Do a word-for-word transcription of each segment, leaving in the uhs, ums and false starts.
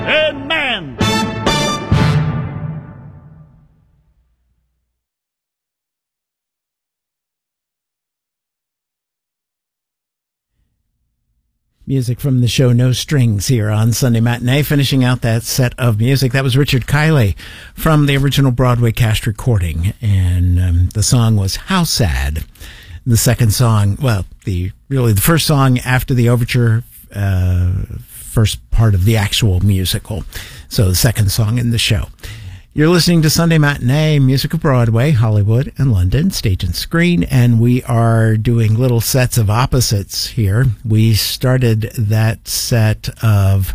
Amen. Music from the show No Strings here on Sunday Matinee. Finishing out that set of music, that was Richard Kiley from the original Broadway cast recording, and um, the song was How Sad. The second song, well, the really the first song after the overture, uh, first part of the actual musical. So the second song in the show. You're listening to Sunday Matinee, music of Broadway, Hollywood, and London, stage and screen, and we are doing little sets of opposites here. We started that set of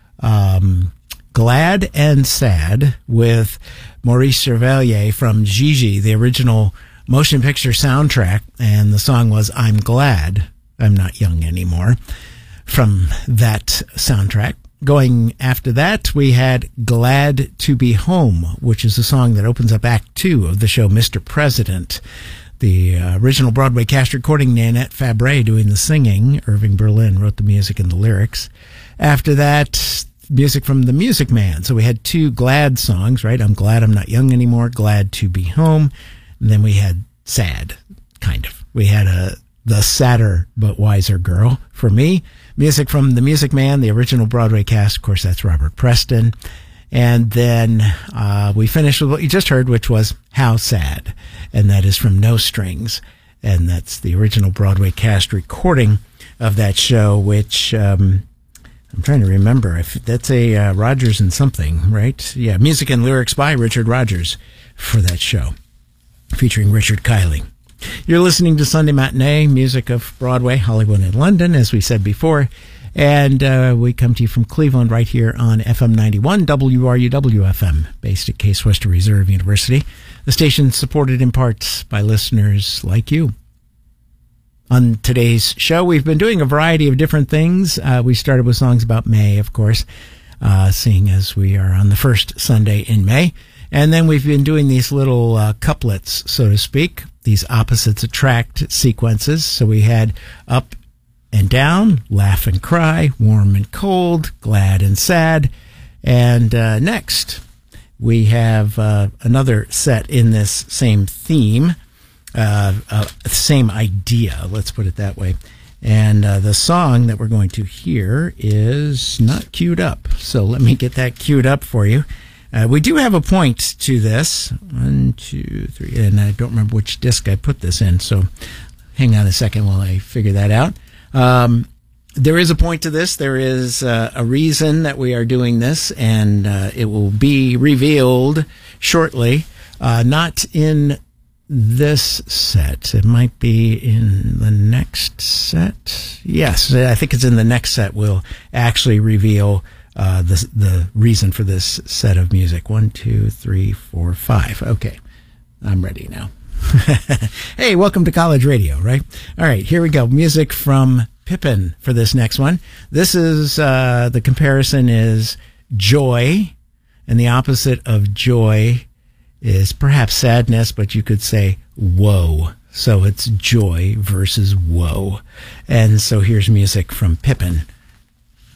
um, Glad and Sad with Maurice Chevalier from Gigi, the original motion picture soundtrack, and the song was I'm Glad I'm Not Young Anymore from that soundtrack. Going after that, we had Glad to Be Home, which is the song that opens up Act Two of the show Mister President. The uh, original Broadway cast recording, Nanette Fabray doing the singing. Irving Berlin wrote the music and the lyrics. After that, music from The Music Man. So we had two Glad songs, right? I'm Glad I'm Not Young Anymore, Glad to Be Home. And then we had Sad, kind of. We had a the sadder but wiser girl for me. Music from The Music Man, the original Broadway cast. Of course, that's Robert Preston. And then uh, we finished with what you just heard, which was How Sad. And that is from No Strings. And that's the original Broadway cast recording of that show, which um, I'm trying to remember. If that's a uh, Rodgers and something, right? Yeah, music and lyrics by Richard Rodgers for that show, featuring Richard Kiley. You're listening to Sunday Matinee, music of Broadway, Hollywood, and London, as we said before. And uh, we come to you from Cleveland right here on F M ninety-one, W R U W F M, based at Case Western Reserve University. The station supported in part by listeners like you. On today's show, we've been doing a variety of different things. Uh, we started with songs about May, of course, uh, seeing as we are on the first Sunday in May. And then we've been doing these little uh, couplets, so to speak, these opposites attract sequences. So we had Up and Down, Laugh and Cry, Warm and Cold, Glad and Sad. And uh, next, we have uh, another set in this same theme, uh, uh, same idea, let's put it that way. And uh, the song that we're going to hear is not queued up. So let me get that queued up for you. Uh, we do have a point to this. One, two, three, and I don't remember which disc I put this in, so hang on a second while I figure that out. Um, there is a point to this. There is uh, a reason that we are doing this, and uh, it will be revealed shortly. Uh, not in this set. It might be in the next set. Yes, I think it's in the next set. We'll actually reveal Uh, the the reason for this set of music. One, two, three, four, five. Okay, I'm ready now. Hey, welcome to college radio, right? All right, here we go. Music from Pippin for this next one. This is, uh, the comparison is joy, and the opposite of joy is perhaps sadness, but you could say woe. So it's joy versus woe. And so here's music from Pippin